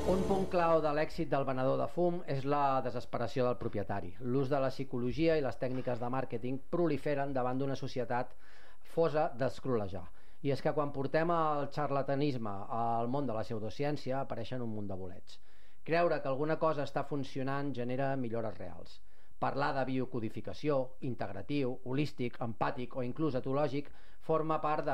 Un punt clau de l'èxit del venedor de fum és la desesperació del propietari. L'ús de la psicologia i les tècniques de màrqueting proliferen davant d'una societat fosa d'escrolejar. I és que quan portem el xarlatanisme al món de la pseudociència apareixen un munt de bolets. Creure que alguna cosa està funcionant genera millores reals. Parlar de biocodificació, integratiu, holístic, empàtic o inclús etològic forma part de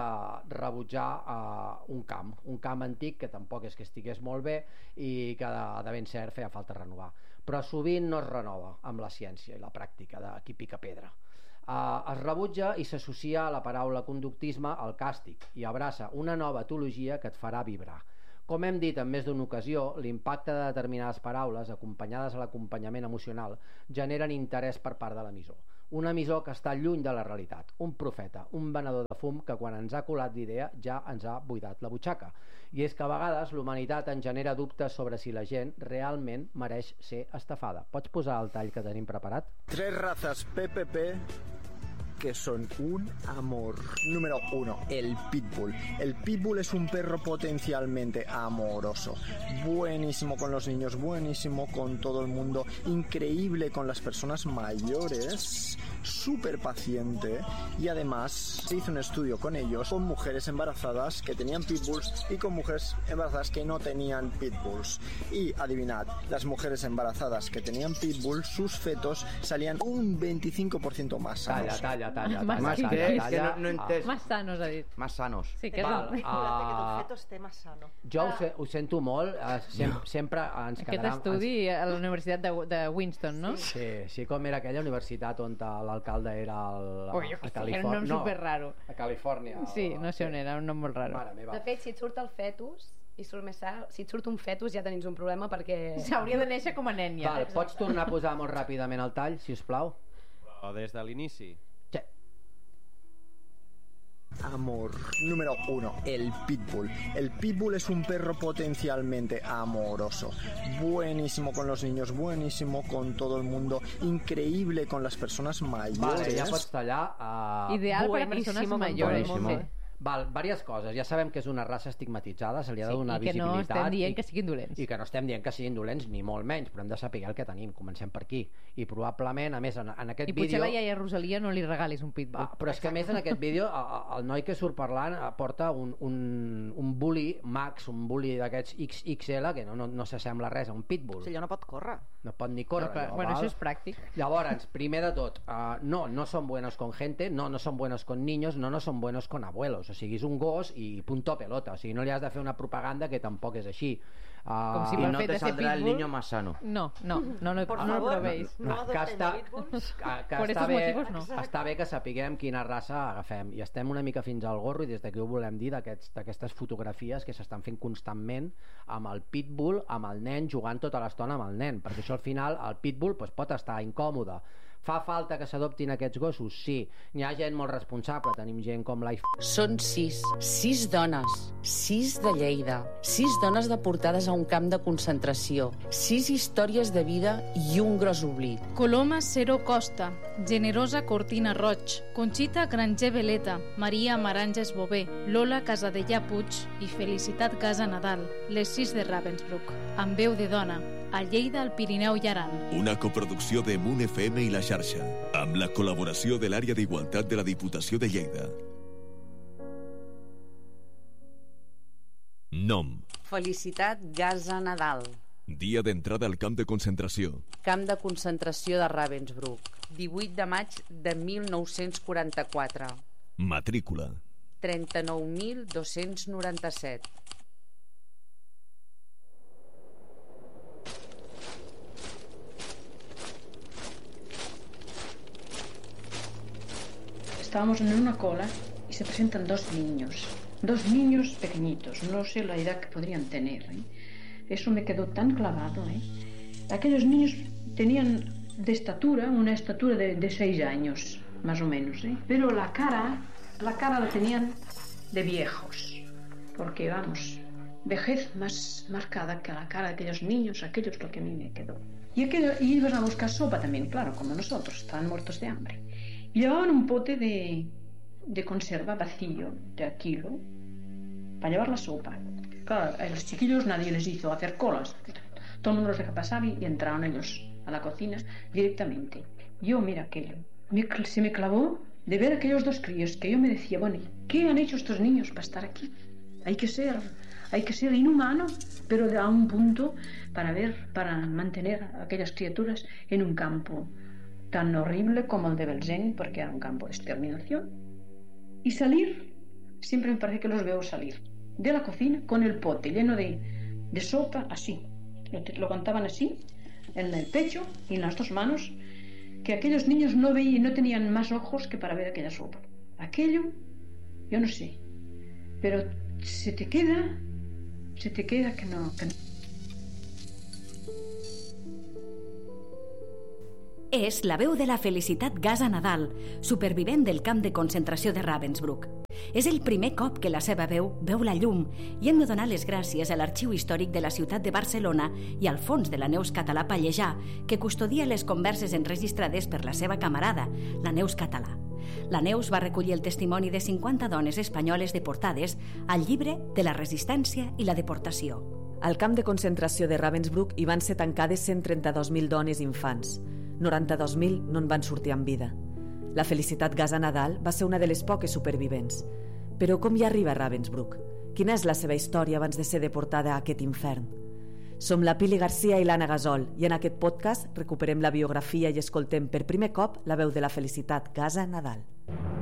rebutjar un camp antic que tampoc és que estigués molt bé i que de ben cert feia falta renovar. Però sovint no es renova amb la ciència i la pràctica de qui pica pedra. Es rebutja i s'associa a la paraula conductisme al càstig i abraça una nova etologia que et farà vibrar. Com hem dit en més d'una ocasió, l'impacte de determinades paraules, acompanyades a l'acompanyament emocional, generen interès per part de l'emissor. Un emissor que està lluny de la realitat, un profeta, un venedor de fum que quan ens ha colat l'idea ja ens ha buidat la butxaca. I és que a vegades l'humanitat en genera dubtes sobre si la gent realment mereix ser estafada. Pots posar el tall que tenim preparat? 3 razas PPP que son un amor. Número 1, el Pitbull. El Pitbull es un perro potencialmente amoroso. Buenísimo con los niños, buenísimo con todo el mundo, increíble con las personas mayores, súper paciente y además se hizo un estudio con ellos, con mujeres embarazadas que tenían Pitbulls y con mujeres embarazadas que no tenían Pitbulls. Y adivinad, las mujeres embarazadas que tenían Pitbulls, sus fetos salían un 25% más sanos. Talla. Más que no entès. Más sanos, ha dit. Más sanos. Sí, que Val, és que tu feto esté más sano. Jo ho sento molt, sempre ens Aquest quedarà... estudi a la Universitat de Winston, no? Sí, com era aquella universitat on l'alcalde era a Califòrnia. Era un nom superraro. A Califòrnia. Sí, no sé on era, un nom molt raro. Mare meva. De fet, si et surt el fetus i surt més sa, si et surt un fetus ja tenim un problema perquè... S'hauria de néixer com a nen ja. Val, pots tornar a posar molt ràpidament el tall, si us plau? Però des de l'inici. Sí. Amor. Número 1, el Pitbull. El Pitbull es un perro potencialmente amoroso. Buenísimo con los niños, buenísimo con todo el mundo, increíble con las personas mayores. Vale, ja pots tallar. Ideal per a persones mayores. Buenísimo. Val, diverses coses. Ja sabem que és una raça estigmatitzada, se li ha de donar visibilitat. I que no estem dient que siguin dolents. I que no estem dient que siguin dolents, ni molt menys, però hem de saber el que tenim. Comencem per aquí. I probablement, a més, en aquest vídeo... I potser a la iaia Rosalia no li regalis un pitbull. Però és que a més en aquest vídeo el noi que surt parlant porta un bully Max, un bully d'aquests XXL que no s'assembla res a un pitbull. O sigui, allò no pot córrer. No pot ni córrer. No, bueno, això és pràctic. Llavors, primer de tot, no son buenos con gente, no son buenos con niños, no son buenos con abuelos. O sigui, és un gos i punto pelota. O sigui, no li has de fer una propaganda que tampoc és així. Com si y no te saldrá el niño más sano. No lo provéis. Que està bé que sapiguem quina raça agafem i estem una mica fins al gorro i des d'aquí ho volem dir d'aquestes fotografies que s'estan fent constantment amb el pitbull, amb el nen jugant tota l'estona amb el nen, perquè això al final el pitbull pot estar incòmode. Fa falta que s'adoptin aquests gossos? Sí. N'hi ha gent molt responsable, tenim gent com Life. Són 6 dones, 6 de Lleida, 6 dones deportades a un camp de concentració, 6 històries de vida i un gros oblit. Coloma Cero Costa, Generosa Cortina Roig, Conxita Granger Veleta, Maria Maranges Bové, Lola Casadellà Puig i Felicitat Casa Nadal, les 6 de Ravensbrück, amb veu de dona, a Lleida, al Pirineu i Aran. Una coproducció de Moon FM i La Xarxa, amb la col·laboració de l'Àrea d'Igualtat de la Diputació de Lleida. Nom: Felicitat Casa Nadal. dia d'entrada al camp de concentració. Camp de concentració de Ravensbrück, 18 de maig de 1944. Matrícula: 39.297. Estábamos en una cola y se presentan dos niños pequeñitos, no sé la edad que podrían tener, ¿eh? Eso me quedó tan clavado, ¿eh? Aquellos niños tenían de estatura, una estatura de 6 años, más o menos, ¿eh? Pero la cara la tenían de viejos, porque vamos, vejez más marcada que la cara de aquellos niños, aquello es lo que a mí me quedó. Y iban a buscar sopa también, claro, como nosotros, estaban muertos de hambre. Y llevaban un pote de conserva vacío, de a kilo, para llevar la sopa. claro, a los chiquillos nadie les hizo hacer colas. Todo el mundo los deja pasar y entraron ellos a la cocina directamente. Yo, mira aquello, se me clavó de ver aquellos dos críos que yo me decía, bueno, ¿qué han hecho estos niños para estar aquí? Hay que ser inhumano, pero a un punto para mantener a aquellas criaturas en un campo tan horrible como el de Belzén, porque era un campo de exterminación. Y salir, siempre me parece que los veo salir de la cocina con el pote lleno de sopa, así. Lo contaban así, en el pecho y en las dos manos, que aquellos niños no tenían más ojos que para ver aquella sopa. Aquello, yo no sé, pero se te queda que no. És la veu de la Felicitat Gasa Nadal, supervivent del camp de concentració de Ravensbrück. És el primer cop que la seva veu veu la llum i hem de donar les gràcies a l'Arxiu Històric de la ciutat de Barcelona i al Fons de la Neus Català Pallejà, que custodia les converses enregistrades per la seva camarada, la Neus Català. La Neus va recollir el testimoni de 50 dones espanyoles deportades al llibre de la resistència i la deportació. Al camp de concentració de Ravensbrück hi van ser tancades 132.000 dones i infants. 92.000 no en van sortir amb vida. La Felicitat Gasa Nadal va ser una de les poques supervivents. Però com hi arriba a Ravensbrück? Quina és la seva història abans de ser deportada a aquest infern? Som la Pili Garcia i l'Anna Gasol i en aquest podcast recuperem la biografia i escoltem per primer cop la veu de la Felicitat Gasa Nadal.